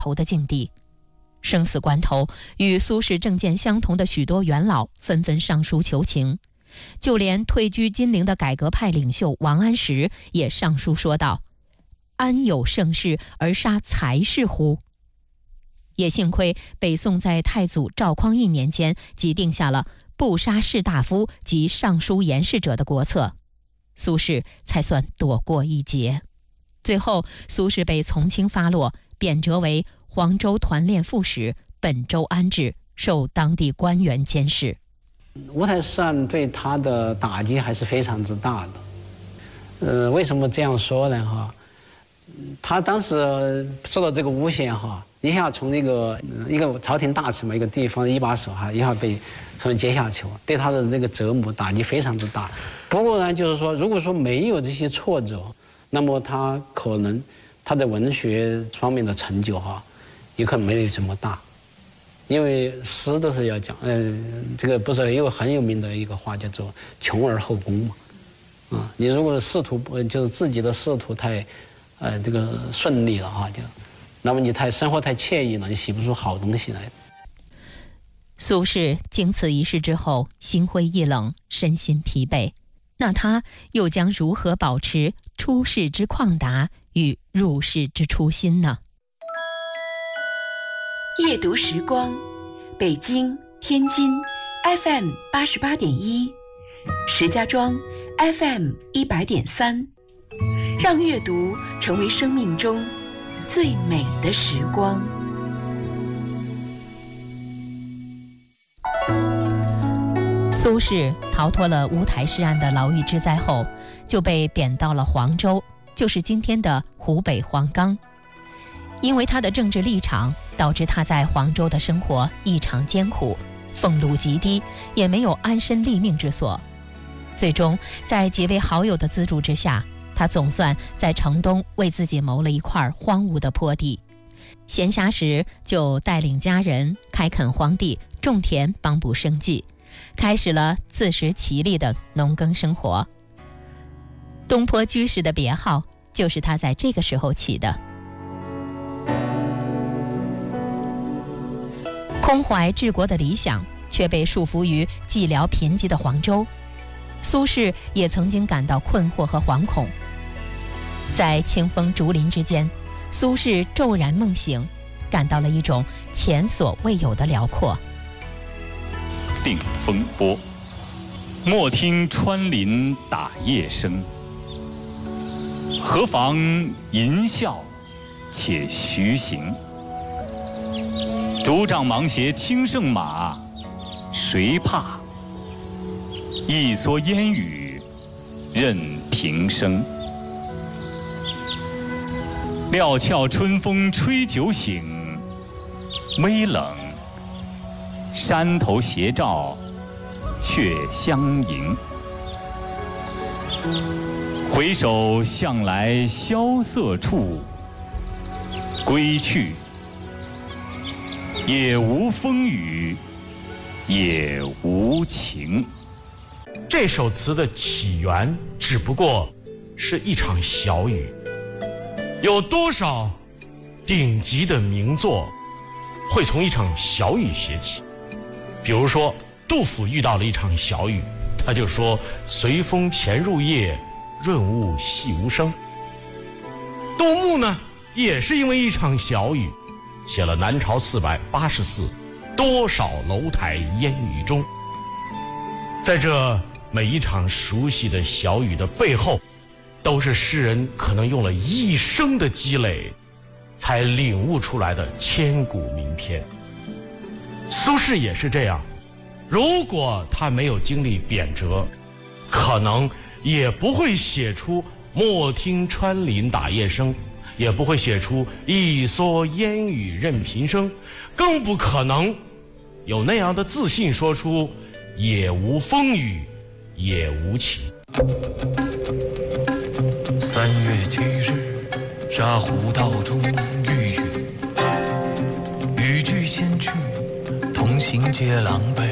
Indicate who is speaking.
Speaker 1: 头的境地。生死关头，与苏轼政见相同的许多元老纷纷上书求情，就连退居金陵的改革派领袖王安石也上书说道：“安有盛世而杀才士乎？”也幸亏北宋在太祖赵匡胤年间即定下了不杀士大夫及上书言事者的国策，苏轼才算躲过一劫。最后，苏轼被从轻发落，贬谪为黄州团练副使，本州安置，受当地官员监视。
Speaker 2: 五台诗案对他的打击还是非常之大的。为什么这样说呢？他当时受到这个诬陷一下从一个朝廷大臣嘛，一个地方一把手一下被从阶下囚，对他的这个折磨打击非常之大。不过呢，就是说，如果说没有这些挫折，那么他可能他在文学方面的成就也可能没有这么大。因为诗都是要讲，这个不是有很有名的一个话叫做“穷而后功”嘛，你如果仕途就是自己的仕途太，这个顺利了那么你生活太惬意了，你写不出好东西来。
Speaker 1: 苏轼经此一事之后，心灰意冷，身心疲惫，那他又将如何保持出世之旷达与入世之初心呢？
Speaker 3: 夜读时光，北京、天津 FM 88.1，石家庄 FM 100.3，让阅读成为生命中最美的时光。
Speaker 1: 苏轼逃脱了乌台诗案的牢狱之灾后，就被贬到了黄州，就是今天的湖北黄冈。因为他的政治立场，导致他在黄州的生活异常艰苦，俸禄极低，也没有安身立命之所。最终在几位好友的资助之下，他总算在城东为自己谋了一块荒芜的坡地，闲暇时就带领家人开垦荒地，种田帮补生计，开始了自食其力的农耕生活。东坡居士的别号就是他在这个时候起的。空怀治国的理想，却被束缚于寂寥贫瘠的黄州，苏轼也曾经感到困惑和惶恐。在清风竹林之间，苏轼骤然梦醒，感到了一种前所未有的辽阔。
Speaker 4: 定风波，莫听穿林打叶声，何妨吟啸且徐行。竹杖芒鞋轻胜马，谁怕？一蓑烟雨任平生。料峭春风吹酒醒，微冷，山头斜照却相迎。回首向来萧瑟处，归去，也无风雨也无晴。
Speaker 5: 这首词的起源只不过是一场小雨，有多少顶级的名作会从一场小雨写起？比如说杜甫遇到了一场小雨，他就说随风潜入夜，润物细无声。杜牧呢，也是因为一场小雨写了南朝484，多少楼台烟雨中。在这每一场熟悉的小雨的背后，都是诗人可能用了一生的积累才领悟出来的千古名篇。苏轼也是这样，如果他没有经历贬谪，可能也不会写出莫听穿林打叶声，也不会写出一蓑烟雨任平生，更不可能有那样的自信说出也无风雨也无晴。
Speaker 6: 3月7日，沙湖道中遇雨，渔具先去，同行皆狼狈。